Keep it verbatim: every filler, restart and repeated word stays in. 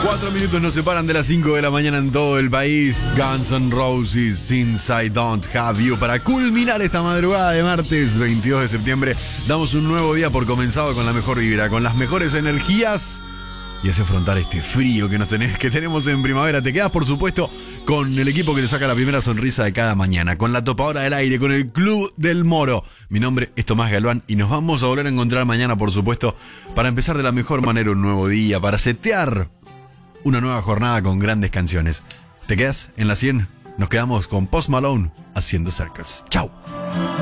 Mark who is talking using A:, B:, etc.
A: Cuatro minutos nos separan de las cinco de la mañana en todo el país. Guns N' Roses, Since I Don't Have You. Para culminar esta madrugada de martes veintidós de septiembre, damos un nuevo día por comenzado con la mejor vibra, con las mejores energías y hace afrontar este frío que, nos tenés, que tenemos en primavera. Te quedas, por supuesto, con el equipo que te saca la primera sonrisa de cada mañana, con la topadora del aire, con el Club del Moro. Mi nombre es Tomás Galván y nos vamos a volver a encontrar mañana, por supuesto, para empezar de la mejor manera un nuevo día, para setear una nueva jornada con grandes canciones. ¿Te quedas en la cien? Nos quedamos con Post Malone haciendo Circles. ¡Chau!